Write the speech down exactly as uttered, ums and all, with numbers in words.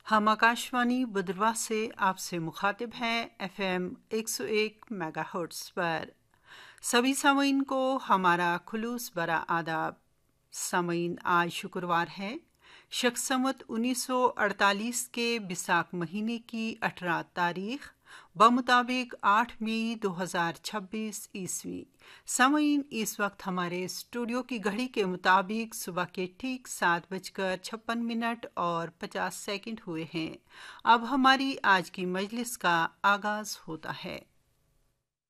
हम आकाशवाणी बदरवाह से आपसे मुखातिब हैं एफएम एक सौ एक मेगाहर्ट्ज़ पर। सभी सामीन को हमारा खुलूस बरा आदाब। सामीन, आज शुक्रवार है, शख्समत उन्नीस सौ अड़तालीस के बिसाख महीने की अठारह तारीख बमुताबिक आठ मई दो हज़ार छब्बीस ईस्वी। सामीन, इस वक्त हमारे स्टूडियो की घड़ी के मुताबिक सुबह के ठीक सात बजकर छप्पन मिनट और पचास सेकंड हुए हैं। अब हमारी आज की मजलिस का आगाज़ होता है।